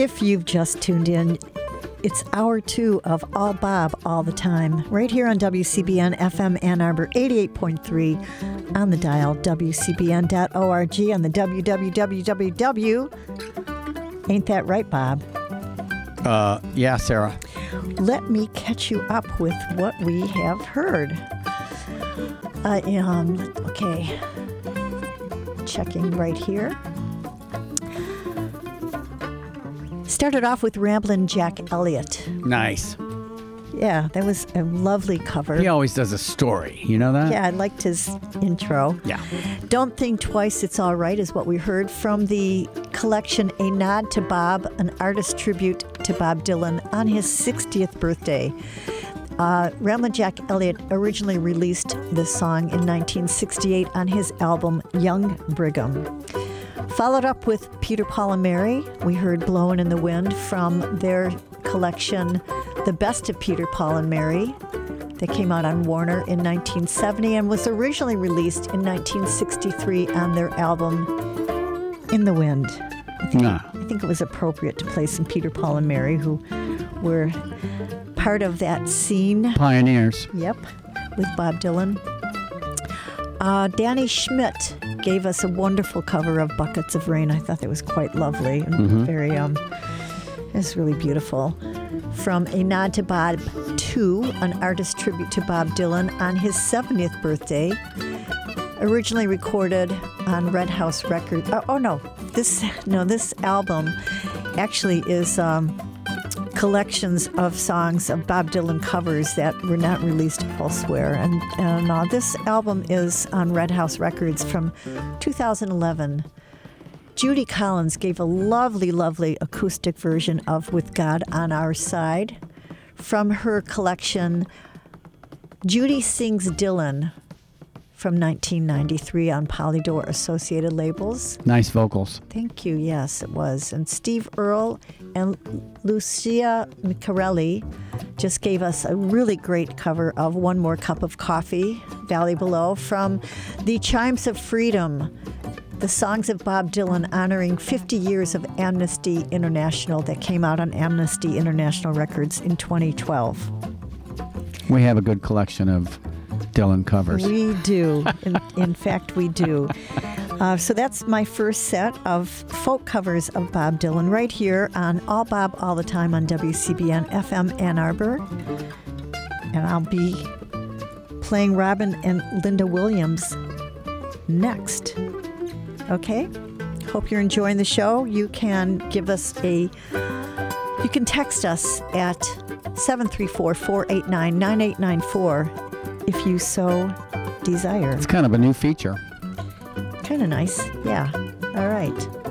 If you've just tuned in, it's hour 2 of All Bob All the Time, right here on WCBN FM Ann Arbor 88.3 on the dial, WCBN.org on the www. Ain't that right, Bob? Yeah, Sarah. Let me catch you up with what we have heard. Okay, checking right here. Started off with Ramblin' Jack Elliott. Nice. Yeah, that was a lovely cover. He always does a story. You know that? Yeah, I liked his intro. Yeah. Don't Think Twice, It's All Right is what we heard from the collection A Nod to Bob, an artist tribute to Bob Dylan on his 60th birthday. Ramblin' Jack Elliott originally released this song in 1968 on his album Young Brigham. Followed up with Peter, Paul and Mary. We heard Blowin' in the Wind from their collection The Best of Peter, Paul and Mary. That came out on Warner in 1970 and was originally released in 1963 on their album In the Wind. I think it was appropriate to play some Peter, Paul and Mary, who were part of that scene. Pioneers. Yep, with Bob Dylan. Danny Schmidt gave us a wonderful cover of Buckets of Rain. I thought that was quite lovely and very, it's really beautiful. From A Nod to Bob 2, an artist tribute to Bob Dylan on his 70th birthday. Originally recorded on Red House Records. This album actually is collections of songs of Bob Dylan covers that were not released elsewhere. And this album is on Red House Records from 2011. Judy Collins gave a lovely, lovely acoustic version of With God on Our Side from her collection Judy Sings Dylan from 1993 on Polydor Associated Labels. Nice vocals. Thank you. Yes, it was. And Steve Earle and Lucia Micarelli just gave us a really great cover of One More Cup of Coffee, Valley Below, from the Chimes of Freedom, the songs of Bob Dylan honoring 50 years of Amnesty International that came out on Amnesty International Records in 2012. We have a good collection of Dylan covers. We do. In fact, we do. So that's my first set of folk covers of Bob Dylan right here on All Bob All the Time on WCBN FM Ann Arbor. And I'll be playing Robin and Linda Williams next. Okay? Hope you're enjoying the show. You can text us at 734-489-9894 if you so desire. It's kind of a new feature. Kind of nice. Yeah. All right.